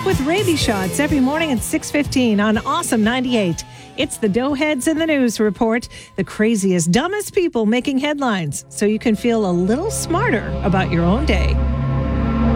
Up with Raby Shots every morning at 6:15 on Awesome 98. It's the Doughheads in the News Report, the craziest, dumbest people making headlines, so you can feel a little smarter about your own day.